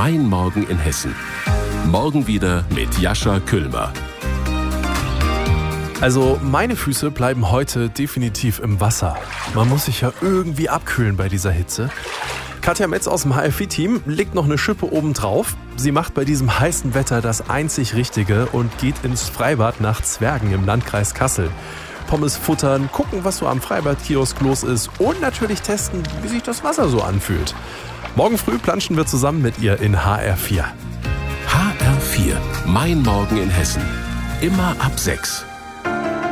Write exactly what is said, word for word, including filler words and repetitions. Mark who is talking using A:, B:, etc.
A: Mein Morgen in Hessen. Morgen wieder mit Jascha Küllmer.
B: Also meine Füße bleiben heute definitiv im Wasser. Man muss sich ja irgendwie abkühlen bei dieser Hitze. Katja Metz aus dem H F I-Team legt noch eine Schippe oben drauf. Sie macht bei diesem heißen Wetter das einzig Richtige und geht ins Freibad nach Zwergen im Landkreis Kassel. Pommes futtern, gucken, was so am Freibadkiosk los ist und natürlich testen, wie sich das Wasser so anfühlt. Morgen früh planschen wir zusammen mit ihr in H R vier.
A: H R vier. Mein Morgen in Hessen. Immer ab sechs.